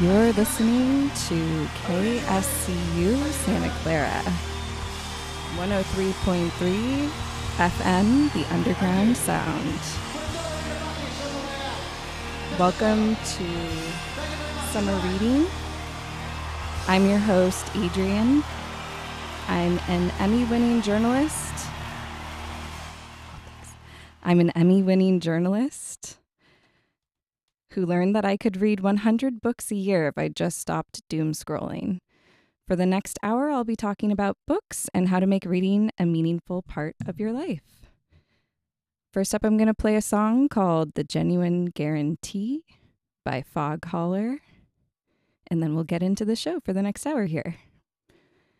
You're listening to KSCU Santa Clara, 103.3 FM, the Underground Sound. Welcome to Summer Reading. I'm your host, Adrienne. I'm an Emmy-winning journalist. I'm an Emmy-winning journalist who learned that I could read 100 books a year if I just stopped doom scrolling. For the next hour, I'll be talking about books and how to make reading a meaningful part of your life. First up, I'm going to play a song called The Genuine Guarantee by Fog Holler, and then we'll get into the show for the next hour here.